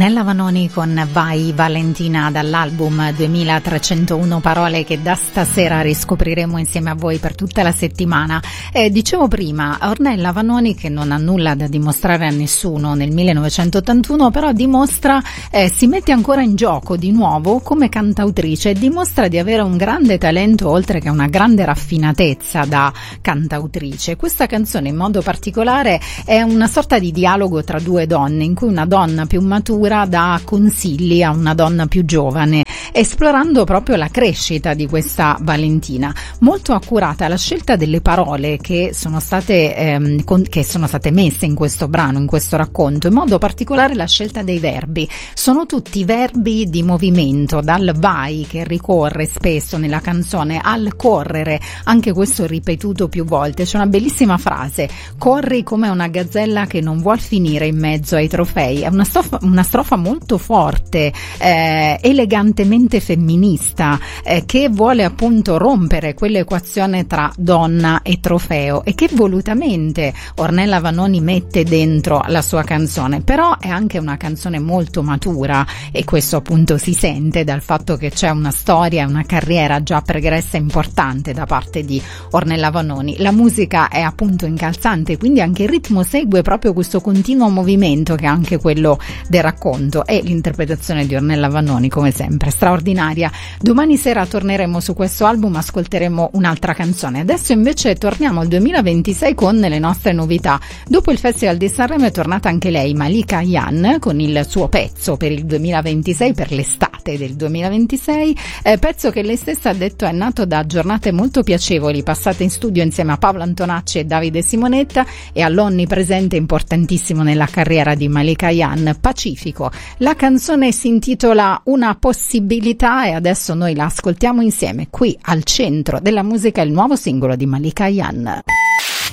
Ornella Vanoni con Vai Valentina dall'album 2301 parole che da stasera riscopriremo insieme a voi per tutta la settimana. Dicevo prima, Ornella Vanoni che non ha nulla da dimostrare a nessuno nel 1981, però dimostra, si mette ancora in gioco di nuovo come cantautrice e dimostra di avere un grande talento oltre che una grande raffinatezza da cantautrice. Questa canzone in modo particolare è una sorta di dialogo tra due donne in cui una donna più matura dà consigli a una donna più giovane, esplorando proprio la crescita di questa Valentina. Molto accurata la scelta delle parole che sono state messe in questo brano, in questo racconto, in modo particolare la scelta dei verbi. Sono tutti verbi di movimento, dal vai che ricorre spesso nella canzone al correre, anche questo ripetuto più volte. C'è una bellissima frase: corri come una gazzella che non vuol finire in mezzo ai trofei. È una strofa molto forte, elegantemente femminista, che vuole appunto rompere quell'equazione tra donna e trofeo e che volutamente Ornella Vanoni mette dentro la sua canzone. Però è anche una canzone molto matura e questo appunto si sente dal fatto che c'è una storia e una carriera già pregressa importante da parte di Ornella Vanoni. La musica è appunto incalzante, quindi anche il ritmo segue proprio questo continuo movimento che è anche quello del racconto, e l'interpretazione di Ornella Vanoni come sempre straordinaria. Domani sera torneremo su questo album, ascolteremo un'altra canzone. Adesso invece torniamo al 2026 con le nostre novità. Dopo il Festival di Sanremo è tornata anche lei, Malika Ayane, con il suo pezzo per il 2026, per l'estate del 2026, pezzo che lei stessa ha detto è nato da giornate molto piacevoli passate in studio insieme a Paolo Antonacci e Davide Simonetta e all'onnipresente importantissimo nella carriera di Malika Ayane, Pacifico. La canzone si intitola Una possibilità e adesso noi la ascoltiamo insieme qui al centro della musica, il nuovo singolo di Malika Ayane.